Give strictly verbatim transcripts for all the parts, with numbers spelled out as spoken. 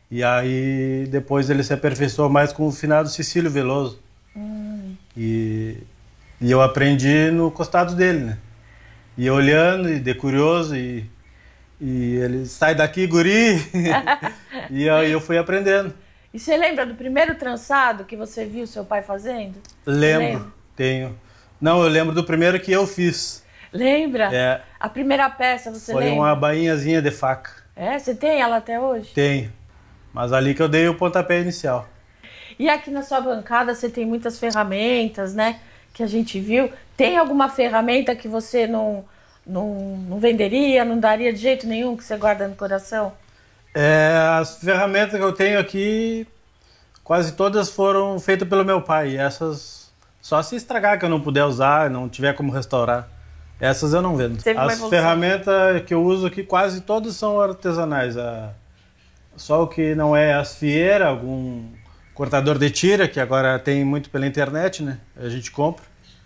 E aí depois ele se aperfeiçoou mais com o finado Cecílio Veloso. Hum. E, e eu aprendi no costado dele, né? E olhando, e de curioso, e, e ele sai daqui, guri, e aí eu fui aprendendo. E você lembra do primeiro trançado que você viu seu pai fazendo? Lembro, tenho. Não, eu lembro do primeiro que eu fiz. Lembra? É. A primeira peça, você Foi lembra? Foi uma bainhazinha de faca. É? Você tem ela até hoje? Tenho. Mas ali que eu dei o pontapé inicial. E aqui na sua bancada você tem muitas ferramentas, né? Que a gente viu. Tem alguma ferramenta que você não, não, não venderia, não daria de jeito nenhum, que você guarda no coração? É, as ferramentas que eu tenho aqui, quase todas foram feitas pelo meu pai. Essas, só se estragar que eu não puder usar, não tiver como restaurar. Essas eu não vendo. Teve uma As evolução. ferramentas que eu uso aqui, quase todas são artesanais. A, só o que não é as fieiras, algum cortador de tira, que agora tem muito pela internet, né? A gente compra.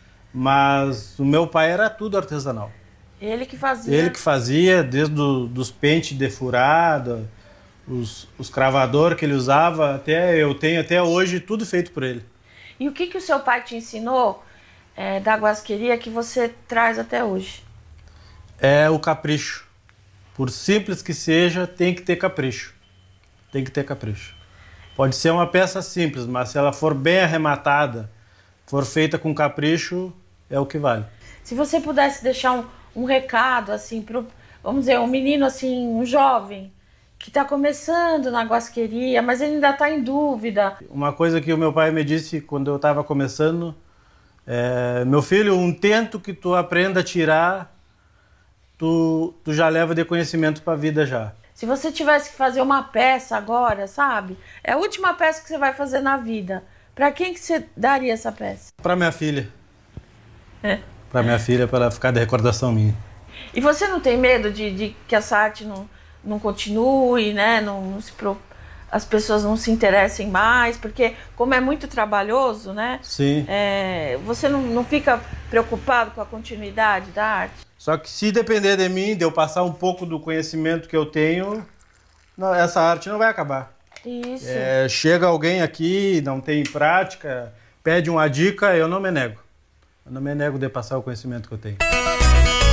Mas o meu pai era tudo artesanal. Ele que fazia? Ele que fazia, desde do, dos pentes de furada, os, os cravadores que ele usava, até eu tenho até hoje tudo feito por ele. E o que, que o seu pai te ensinou é, da guasqueria que você traz até hoje? É o capricho. Por simples que seja, tem que ter capricho. Tem que ter capricho. Pode ser uma peça simples, mas se ela for bem arrematada, for feita com capricho, é o que vale. Se você pudesse deixar um, um recado, assim, pro, vamos dizer, um menino, assim, um jovem, que está começando na guasqueria, mas ele ainda está em dúvida. Uma coisa que o meu pai me disse quando eu estava começando, é, meu filho, um tento que tu aprenda a tirar, tu, tu já leva de conhecimento para a vida já. Se você tivesse que fazer uma peça agora, sabe? É a última peça que você vai fazer na vida. Para quem que você daria essa peça? Para minha filha. É. Para minha filha, para ela ficar de recordação minha. E você não tem medo de, de que essa arte não, não continue, né? Não, não se pro... as pessoas não se interessem mais? Porque como é muito trabalhoso, né? Sim. É... Você não, não fica preocupado com a continuidade da arte? Só que se depender de mim, de eu passar um pouco do conhecimento que eu tenho, não, essa arte não vai acabar. Isso. É, chega alguém aqui, não tem prática, pede uma dica, eu não me nego. Eu não me nego de passar o conhecimento que eu tenho.